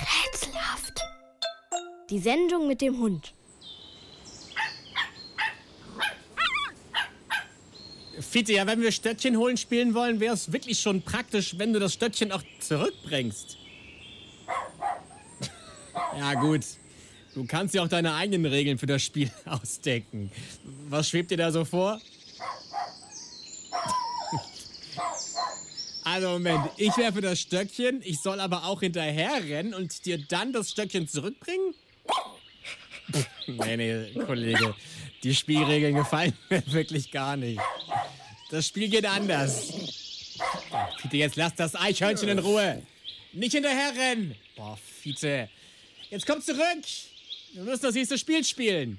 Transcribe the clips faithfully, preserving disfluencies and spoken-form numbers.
Rätselhaft. Die Sendung mit dem Hund. Fiete, ja, wenn wir Stöckchen holen spielen wollen, wäre es wirklich schon praktisch, wenn du das Stöckchen auch zurückbringst. Ja, gut. Du kannst ja auch deine eigenen Regeln für das Spiel ausdenken. Was schwebt dir da so vor? Also Moment, ich werfe das Stöckchen, ich soll aber auch hinterher rennen und dir dann das Stöckchen zurückbringen? Nee, nee, Kollege, die Spielregeln gefallen mir wirklich gar nicht. Das Spiel geht anders. Oh, Fiete, jetzt lass das Eichhörnchen in Ruhe. Nicht hinterher rennen. Boah, Fiete, jetzt komm zurück. Wir müssen das nächste Spiel spielen.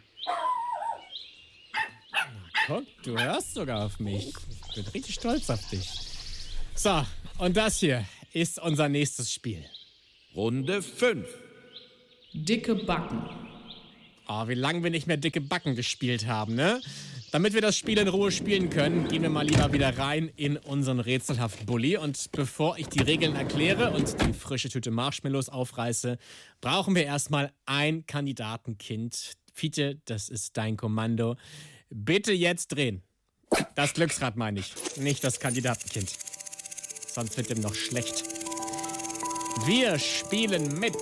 Na, guck, du hörst sogar auf mich. Ich bin richtig stolz auf dich. So, und das hier ist unser nächstes Spiel. Runde fünf. Dicke Backen. Oh, wie lange wir nicht mehr dicke Backen gespielt haben, ne? Damit wir das Spiel in Ruhe spielen können, gehen wir mal lieber wieder rein in unseren rätselhaften Bulli. Und bevor ich die Regeln erkläre und die frische Tüte Marshmallows aufreiße, brauchen wir erstmal ein Kandidatenkind. Fiete, das ist dein Kommando. Bitte jetzt drehen. Das Glücksrad meine ich, nicht das Kandidatenkind. Sonst wird ihm noch schlecht. Wir spielen mit.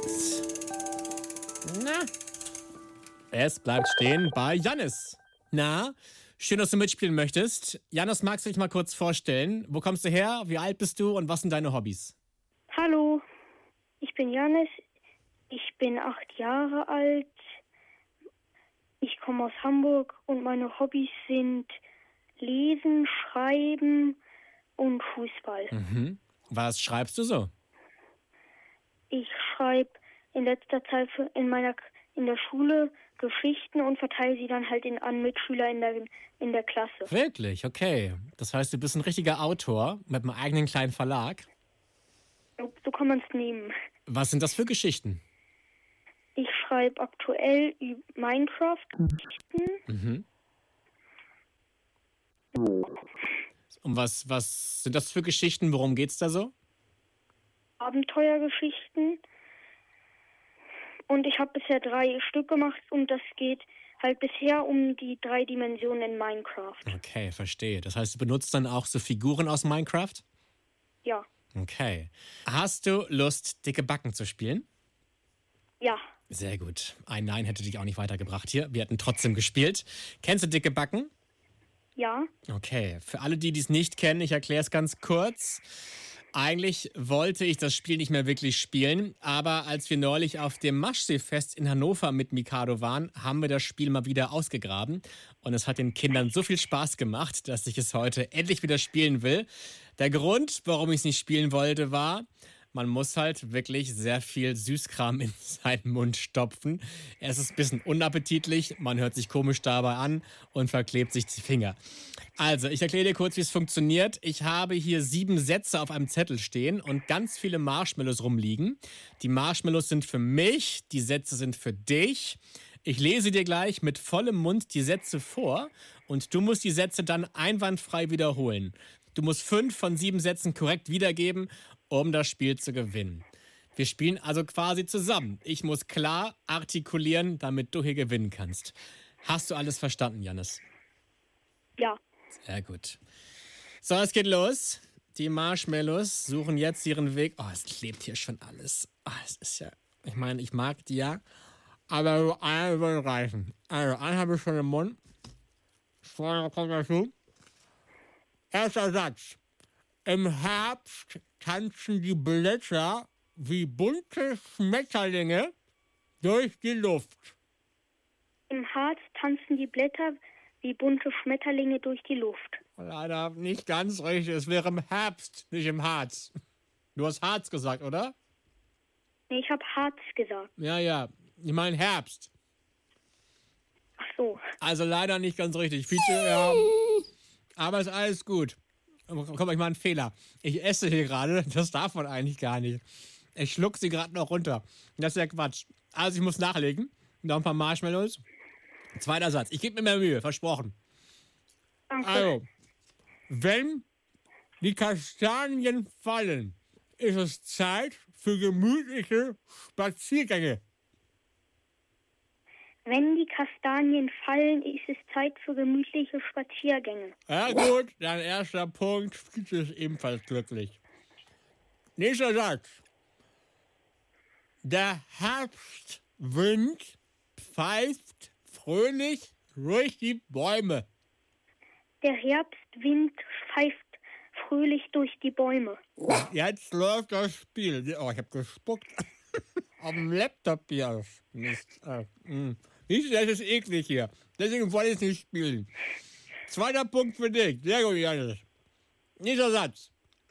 Na? Es bleibt stehen bei Jannis. Na, schön, dass du mitspielen möchtest. Jannis, magst du dich mal kurz vorstellen? Wo kommst du her? Wie alt bist du? Und was sind deine Hobbys? Hallo, ich bin Jannis. Ich bin acht Jahre alt. Ich komme aus Hamburg und meine Hobbys sind Lesen, Schreiben und Fußball. Mhm. Was schreibst du so? Ich schreibe in letzter Zeit für- in meiner in der Schule Geschichten und verteile sie dann halt in, an Mitschüler in der, in der Klasse. Wirklich? Okay. Das heißt, du bist ein richtiger Autor mit einem eigenen kleinen Verlag. So, so kann man es nehmen. Was sind das für Geschichten? Ich schreibe aktuell über Minecraft-Geschichten. Mhm. Und was, was sind das für Geschichten? Worum geht's da so? Abenteuergeschichten. Und ich habe bisher drei Stück gemacht und das geht halt bisher um die drei Dimensionen in Minecraft. Okay, verstehe. Das heißt, du benutzt dann auch so Figuren aus Minecraft? Ja. Okay. Hast du Lust, dicke Backen zu spielen? Ja. Sehr gut. Ein Nein hätte dich auch nicht weitergebracht hier. Wir hätten trotzdem gespielt. Kennst du dicke Backen? Ja. Okay. Für alle, die es nicht kennen, ich erkläre es ganz kurz. Eigentlich wollte ich das Spiel nicht mehr wirklich spielen, aber als wir neulich auf dem Maschseefest in Hannover mit Mikado waren, haben wir das Spiel mal wieder ausgegraben und es hat den Kindern so viel Spaß gemacht, dass ich es heute endlich wieder spielen will. Der Grund, warum ich es nicht spielen wollte, war, man muss halt wirklich sehr viel Süßkram in seinen Mund stopfen. Es ist ein bisschen unappetitlich, man hört sich komisch dabei an und verklebt sich die Finger. Also, ich erkläre dir kurz, wie es funktioniert. Ich habe hier sieben Sätze auf einem Zettel stehen und ganz viele Marshmallows rumliegen. Die Marshmallows sind für mich, die Sätze sind für dich. Ich lese dir gleich mit vollem Mund die Sätze vor und du musst die Sätze dann einwandfrei wiederholen. Du musst fünf von sieben Sätzen korrekt wiedergeben, um das Spiel zu gewinnen. Wir spielen also quasi zusammen. Ich muss klar artikulieren, damit du hier gewinnen kannst. Hast du alles verstanden, Jannis? Ja. Sehr gut. So, es geht los. Die Marshmallows suchen jetzt ihren Weg. Oh, es klebt hier schon alles. Oh, es ist ja, ich meine, ich mag die ja, aber so einer würde reichen. Also, einen habe ich schon im Mund. Vorne kommt dazu. Erster Satz. Im Herbst tanzen die Blätter wie bunte Schmetterlinge durch die Luft. Im Harz tanzen die Blätter wie bunte Schmetterlinge durch die Luft. Leider nicht ganz richtig. Es wäre im Herbst, nicht im Harz. Du hast Harz gesagt, oder? Nee, ich habe Harz gesagt. Ja, ja. Ich meine Herbst. Ach so. Also leider nicht ganz richtig. Fiete, ja. Aber ist alles gut. Komm, ich mal einen Fehler. Ich esse hier gerade. Das darf man eigentlich gar nicht. Ich schluck sie gerade noch runter. Das ist ja Quatsch. Also ich muss nachlegen. Noch ein paar Marshmallows. Zweiter Satz. Ich gebe mir mehr Mühe. Versprochen. Danke. Also, wenn die Kastanien fallen, ist es Zeit für gemütliche Spaziergänge? Wenn die Kastanien fallen, ist es Zeit für gemütliche Spaziergänge. Ja gut, dein erster Punkt spielt es ebenfalls glücklich. Nächster Satz. Der Herbstwind pfeift fröhlich durch die Bäume. Der Herbstwind pfeift fröhlich durch die Bäume. Jetzt läuft das Spiel. Oh, ich habe gespuckt. Auf dem Laptop hier. Mist. Ah, mm. Siehst du, das ist eklig hier. Deswegen wollte ich es nicht spielen. Zweiter Punkt für dich. Sehr gut, Janis. Nächster Satz.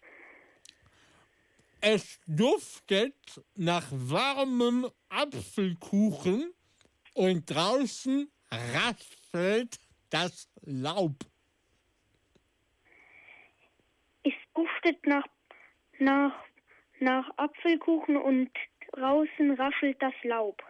Es duftet nach warmem Apfelkuchen und draußen raspelt das Laub. Es duftet nach, nach, nach Apfelkuchen und draußen raschelt das Laub.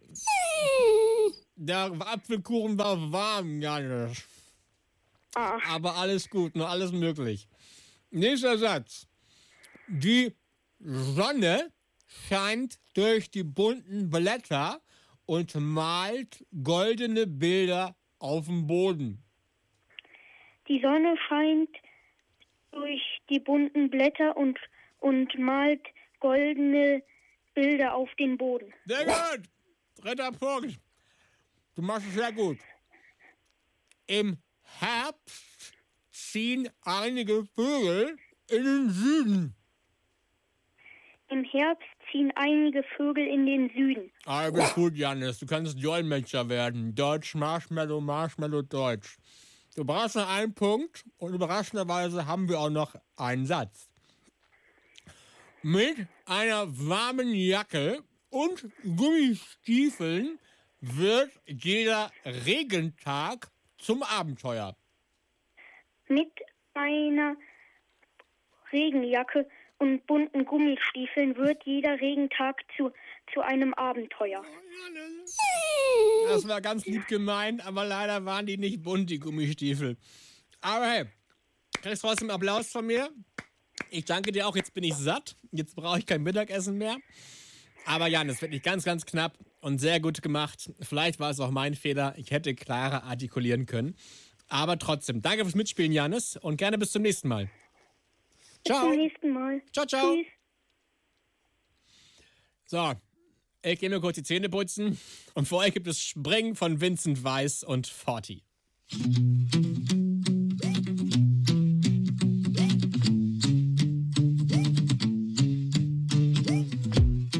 Der Apfelkuchen war warm, Janis. Ah, Aber alles gut, nur alles möglich. Nächster Satz. Die Sonne scheint durch die bunten Blätter und malt goldene Bilder auf dem Boden. die Sonne scheint durch die bunten Blätter und, und malt goldene Bilder auf den Boden. Sehr gut. Dritter Punkt. Du machst es sehr gut. Im Herbst ziehen einige Vögel in den Süden. Im Herbst ziehen einige Vögel in den Süden. Ah, du bist gut, Janis. Du kannst Dolmetscher werden. Deutsch, Marshmallow, Marshmallow, Deutsch. Du brauchst noch einen Punkt und überraschenderweise haben wir auch noch einen Satz. Mit einer warmen Jacke und Gummistiefeln wird jeder Regentag zum Abenteuer. Mit einer Regenjacke und bunten Gummistiefeln wird jeder Regentag zu, zu einem Abenteuer. Das war ganz lieb gemeint, aber leider waren die nicht bunt, die Gummistiefel. Aber hey, kriegst trotzdem Applaus von mir. Ich danke dir auch, jetzt bin ich satt. Jetzt brauche ich kein Mittagessen mehr. Aber Jan, es wird nicht ganz, ganz knapp und sehr gut gemacht. Vielleicht war es auch mein Fehler. Ich hätte klarer artikulieren können. Aber trotzdem, danke fürs Mitspielen, Janis. Und gerne bis zum nächsten Mal. Bis Ciao. zum nächsten Mal. Ciao, ciao. Tschüss. So, ich gehe mir kurz die Zähne putzen. Und für euch gibt es Springen von Vincent Weiss und Forti.